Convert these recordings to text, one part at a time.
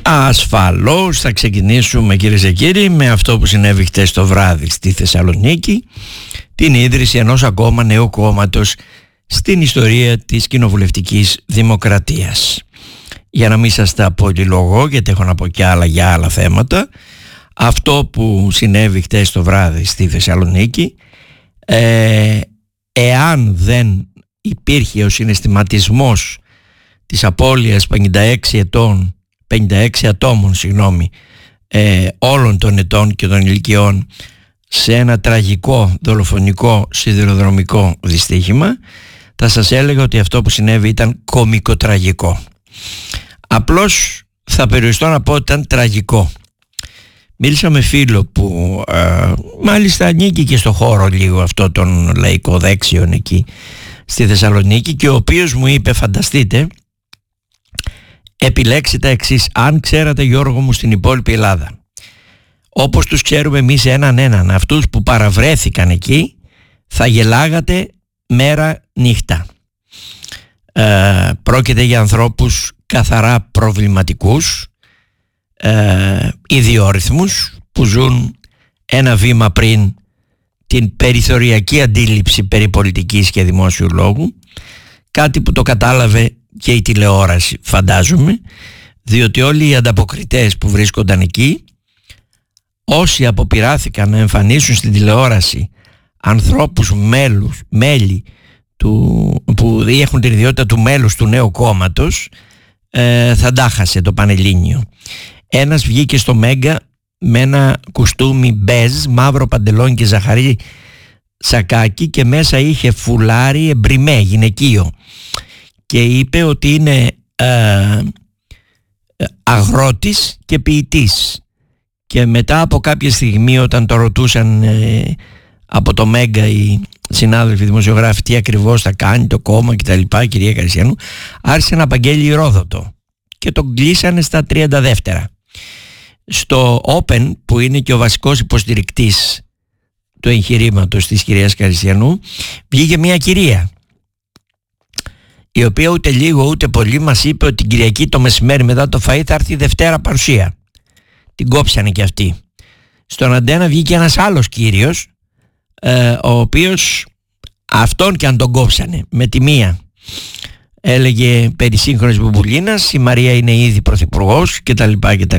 Ασφαλώς θα ξεκινήσουμε, κυρίες και κύριοι, με αυτό που συνέβη χτες το βράδυ στη Θεσσαλονίκη, την ίδρυση ενός ακόμα νέου κόμματος στην ιστορία της κοινοβουλευτικής δημοκρατίας. Για να μην σας τα πολυλογώ, γιατί έχω να πω και άλλα για άλλα θέματα, αυτό που συνέβη χτες το βράδυ στη Θεσσαλονίκη, εάν δεν υπήρχε ο συναισθηματισμός της απώλειας 56 ατόμων όλων των ετών και των ηλικιών σε ένα τραγικό δολοφονικό σιδηροδρομικό δυστύχημα, θα σας έλεγα ότι αυτό που συνέβη ήταν κωμικοτραγικό. Απλώς θα περιοριστώ να πω ότι ήταν τραγικό. Μίλησα με φίλο που μάλιστα ανήκει και στο χώρο λίγο αυτό των λαϊκοδέξιων εκεί στη Θεσσαλονίκη, και ο οποίος μου είπε, φανταστείτε, επιλέξει τα εξής: αν ξέρατε, Γιώργο μου, στην υπόλοιπη Ελλάδα, όπως τους ξέρουμε εμείς έναν αυτούς που παραβρέθηκαν εκεί, θα γελάγατε μέρα νύχτα. Πρόκειται για ανθρώπους καθαρά προβληματικούς, ιδιόρυθμους, που ζουν ένα βήμα πριν την περιθωριακή αντίληψη περί πολιτικής και δημόσιου λόγου, κάτι που το κατάλαβε και η τηλεόραση, φαντάζομαι, διότι όλοι οι ανταποκριτές που βρίσκονταν εκεί, όσοι αποπειράθηκαν να εμφανίσουν στην τηλεόραση ανθρώπους μέλη που έχουν την ιδιότητα του μέλους του νέου κόμματος, θα ντάχασε το Πανελλήνιο. Ένας βγήκε στο Μέγκα με ένα κουστούμι μπέζ, μαύρο παντελόνι και ζαχαρί σακάκι, και μέσα είχε φουλάρι εμπριμέ γυναικείο, και είπε ότι είναι αγρότης και ποιητής. Και μετά από κάποια στιγμή, όταν το ρωτούσαν από το Μέγκα οι συνάδελφοι δημοσιογράφοι τι ακριβώς θα κάνει το κόμμα και τα λοιπά, η κυρία Καριστιανού άρχισε να απαγγέλει Ηρόδοτο και τον κλείσανε στα 32. Στο Open, που είναι και ο βασικός υποστηρικτής του εγχειρήματος της κυρίας Καριστιανού, βγήκε μια κυρία, η οποία ούτε λίγο ούτε πολύ μας είπε ότι την Κυριακή το μεσημέρι μετά το φαΐ θα έρθει Δευτέρα παρουσία. Την κόψανε και αυτή. Στον Αντένα βγήκε ένας άλλος κύριος, ο οποίος, αυτόν και αν τον κόψανε με τη μία, έλεγε περί σύγχρονης μπουμπουλίνας, η Μαρία είναι ήδη πρωθυπουργός κτλ.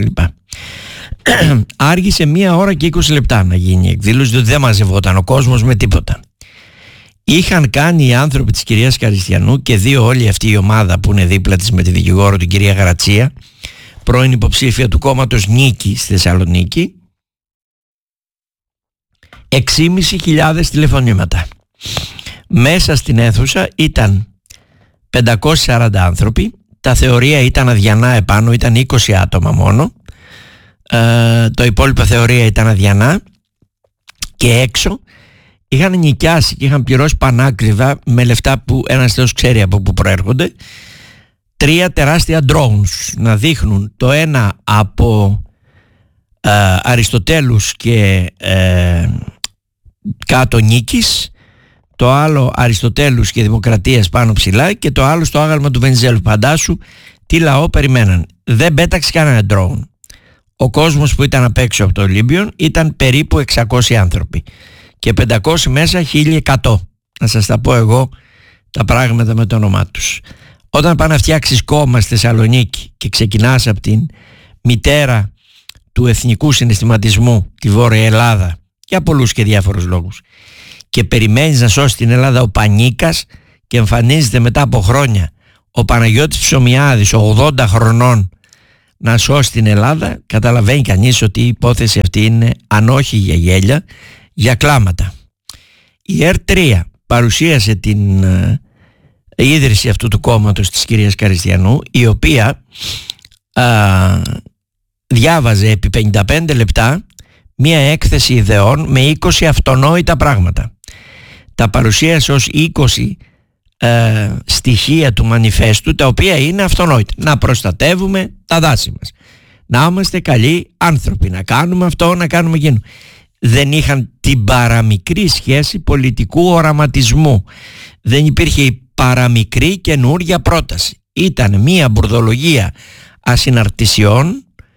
Άργησε 1 ώρα και 20 λεπτά να γίνει η εκδήλωση, διότι δεν μαζευόταν ο κόσμος με τίποτα. Είχαν κάνει οι άνθρωποι της κυρίας Καριστιανού και δύο, όλη αυτή η ομάδα που είναι δίπλα της με τη δικηγόρο την κυρία Γρατσία, πρώην υποψήφια του κόμματος Νίκη στη Θεσσαλονίκη, 6.500 τηλεφωνήματα. Μέσα στην αίθουσα ήταν 540 άνθρωποι, τα θεωρία ήταν αδιανά επάνω, ήταν 20 άτομα μόνο, το υπόλοιπο θεωρία ήταν αδιανά, και έξω είχαν νοικιάσει και είχαν πληρώσει πανάκριβα, με λεφτά που ένας θεός ξέρει από που προέρχονται, 3 τεράστια drones να δείχνουν, το ένα από Αριστοτέλους και κάτω Νίκης, το άλλο Αριστοτέλους και Δημοκρατίας πάνω ψηλά, και το άλλο στο άγαλμα του Βενιζέλου. Φαντάσου τι λαό περιμέναν. Δεν πέταξε κανένα drone. Ο κόσμος που ήταν απ' έξω από το Ολύμπιον ήταν περίπου 600 άνθρωποι και 500 μέσα 1.100. Να σας τα πω εγώ τα πράγματα με το όνομά τους. Όταν πάνε να φτιάξεις κόμμα στη Θεσσαλονίκη και ξεκινάς από την μητέρα του εθνικού συναισθηματισμού, τη Βόρεια Ελλάδα, για πολλούς και διάφορους λόγους, και περιμένεις να σώσει την Ελλάδα ο Πανίκας, και εμφανίζεται μετά από χρόνια ο Παναγιώτης Ψωμιάδης, 80 χρονών, να σώσει την Ελλάδα, καταλαβαίνει κανείς ότι η υπόθεση αυτή είναι, αν όχι για γέλια, για κλάματα. Η ΕΡΤ3 παρουσίασε την ίδρυση αυτού του κόμματος της κυρίας Καριστιανού, η οποία διάβαζε επί 55 λεπτά μία έκθεση ιδεών με 20 αυτονόητα πράγματα. Τα παρουσίασε ως 20 στοιχεία του μανιφέστου, τα οποία είναι αυτονόητα. Να προστατεύουμε τα δάση μας, να είμαστε καλοί άνθρωποι, να κάνουμε αυτό, να κάνουμε εκείνο. Δεν είχαν την παραμικρή σχέση πολιτικού οραματισμού. Δεν υπήρχε η παραμικρή καινούργια πρόταση. Ήταν μία μπουρδολογία ασυναρτησιών,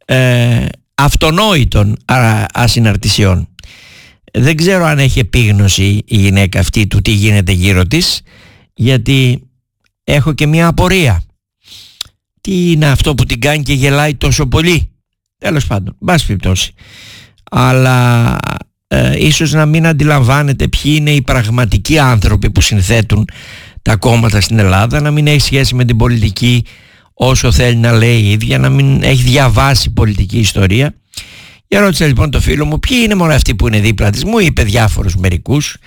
αυτονόητων ασυναρτησιών. Δεν ξέρω αν έχει επίγνωση η γυναίκα αυτή του τι γίνεται γύρω της, γιατί έχω και μια απορία. Τι είναι αυτό που την κάνει και γελάει τόσο πολύ? Τέλος πάντων, μπας περιπτώσει. Αλλά ίσως να μην αντιλαμβάνεται ποιοι είναι οι πραγματικοί άνθρωποι που συνθέτουν τα κόμματα στην Ελλάδα, να μην έχει σχέση με την πολιτική όσο θέλει να λέει η ίδια, να μην έχει διαβάσει πολιτική ιστορία. Και ρώτησα λοιπόν το φίλο μου ποιοι είναι μόνο αυτοί που είναι δίπλα της. Μου είπε διάφορους μερικούς.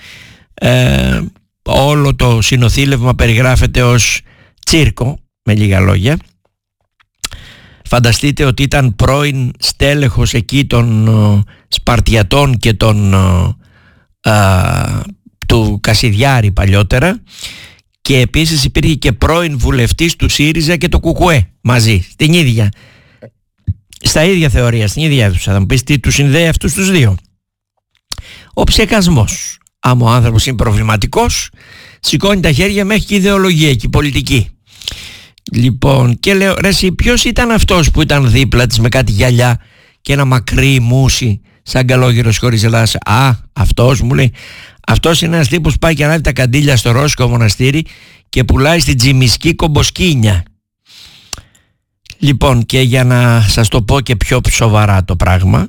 Όλο το συνοθήλευμα περιγράφεται ως τσίρκο, με λίγα λόγια. Φανταστείτε ότι ήταν πρώην στέλεχος εκεί των Σπαρτιατών και του Κασιδιάρη παλιότερα, και επίσης υπήρχε και πρώην βουλευτής του ΣΥΡΙΖΑ και το ΚΚΕ μαζί, στα ίδια θεωρία, στην ίδια αίθουσα. Θα μου πεις τι τους συνδέει αυτούς τους δύο? Ο ψεκασμός. Άμα ο άνθρωπος είναι προβληματικός, σηκώνει τα χέρια μέχρι και ιδεολογία και πολιτική. Λοιπόν, και λέω, ρε εσύ, ποιος ήταν αυτός που ήταν δίπλα της με κάτι γυαλιά και ένα μακρύ μουσι σαν καλόγερος χωρίς ελάσα? Αυτός, μου λέει. Αυτός είναι ένας τύπος που πάει και ανάβει τα καντήλια στο Ρώσικο μοναστήρι και πουλάει στην Τζιμισκή κομποσκίνια. Λοιπόν, και για να σας το πω και πιο σοβαρά το πράγμα,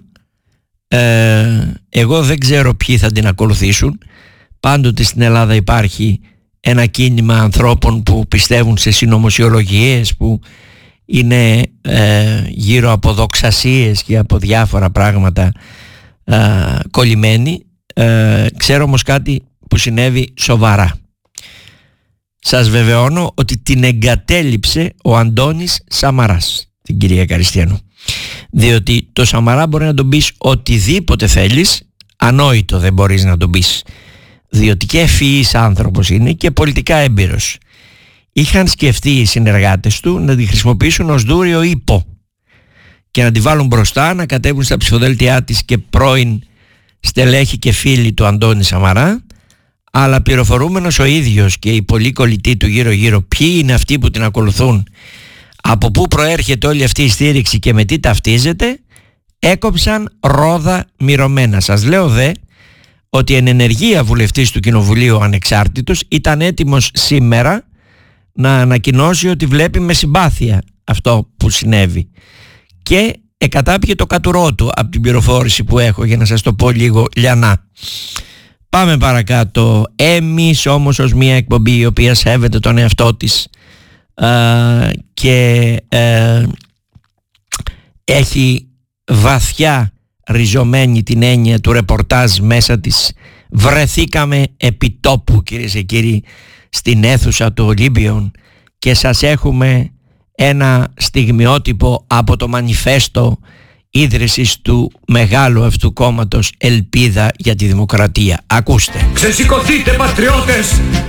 εγώ δεν ξέρω ποιοι θα την ακολουθήσουν. Πάντοτε στην Ελλάδα υπάρχει ένα κίνημα ανθρώπων που πιστεύουν σε συνωμοσιολογίες, που είναι γύρω από δοξασίες και από διάφορα πράγματα κολλημένοι. Ξέρω όμως κάτι που συνέβη σοβαρά. Σας βεβαιώνω ότι την εγκατέλειψε ο Αντώνης Σαμαράς, την κυρία Καριστιανού. Διότι το Σαμαρά μπορεί να τον πεις οτιδήποτε θέλεις, ανόητο δεν μπορείς να τον πεις. Διότι και ευφυής άνθρωπος είναι και πολιτικά έμπειρος. Είχαν σκεφτεί οι συνεργάτες του να τη χρησιμοποιήσουν ως δούριο ύπο και να τη βάλουν μπροστά, να κατέβουν στα ψηφοδέλτιά της και πρώην στελέχη και φίλοι του Αντώνη Σαμαρά, αλλά πληροφορούμενος ο ίδιος και οι πολλοί κολλητοί του γύρω-γύρω ποιοι είναι αυτοί που την ακολουθούν, από πού προέρχεται όλη αυτή η στήριξη και με τι ταυτίζεται, έκοψαν ρόδα μυρωμένα. Σας λέω δε ότι εν ενεργεία βουλευτής του Κοινοβουλίου ανεξάρτητος ήταν έτοιμος σήμερα να ανακοινώσει ότι βλέπει με συμπάθεια αυτό που συνέβη, και εκατάπιε το κατουρό του από την πληροφόρηση που έχω, για να σας το πω λίγο λιανά. Πάμε παρακάτω. Εμείς όμως ως μια εκπομπή η οποία σέβεται τον εαυτό της και έχει βαθιά ριζωμένη την έννοια του ρεπορτάζ μέσα της, βρεθήκαμε επί τόπου, κυρίες και κύριοι, στην αίθουσα του Ολύμπιον, και σας έχουμε ένα στιγμιότυπο από το μανιφέστο ίδρυσης του μεγάλου αυτού κόμματος Ελπίδα για τη Δημοκρατία. Ακούστε. Ξεσηκωθείτε πατριώτες,